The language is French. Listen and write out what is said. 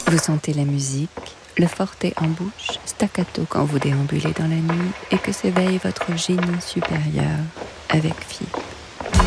Vous sentez la musique, le forté en bouche, staccato quand vous déambulez dans la nuit et que s'éveille votre génie supérieur avec Fi.